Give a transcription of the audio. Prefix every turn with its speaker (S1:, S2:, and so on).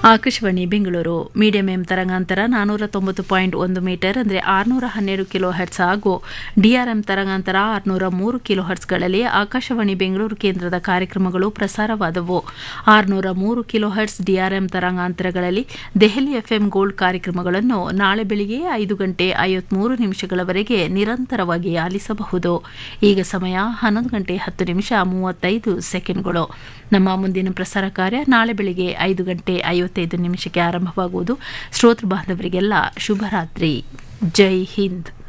S1: Akashvani Bengaluru medium M ತರಂಗಾಂತರ 490.1 metre ಅಂದರೆ 612 kilo hertz ಹಾಗೂ ಡಿಆರ್ಎಂ ತರಂಗಾಂತರ 603 ಕಿಲೋ ಹರ್ಟ್ಸ್ಗಳಲ್ಲಿ ಆಕಾಶವಾಣಿ ಬೆಂಗಳೂರು ಕೇಂದ್ರದ ಕಾರ್ಯಕ್ರಮಗಳು ಪ್ರಸಾರವಾದವು. 603 kilo hertz DRM ತರಂಗಾಂತರಗಳಲ್ಲಿ Delhi FM gold ಕಾರ್ಯಕ್ರಮಗಳನ್ನು ನಾಳೆ ಬೆಳಿಗ್ಗೆ 5 ಗಂಟೆ 53 ನಿಮಿಷಗಳವರೆಗೆ ನಿರಂತರವಾಗಿ ಆಲಿಸಬಹುದು. ಈಗ ಸಮಯ 11 ಗಂಟೆ 10 ನಿಮಿಷ 35 ಸೆಕೆಂಡ್ಗಳು. ನಮ್ಮ ಮುಂದಿನ ಪ್ರಸಾರ ಕಾರ್ಯ ನಾಳೆ ಬೆಳಿಗ್ಗೆ 5 ಗಂಟೆ 55 ನಿಮಿಷಕ್ಕೆ ಆರಂಭವಾಗುವುದು. ಶ್ರೋತೃ ಬಾಂಧವರಿಗೆಲ್ಲ ಶುಭರಾತ್ರಿ. ಜೈ ಹಿಂದ್.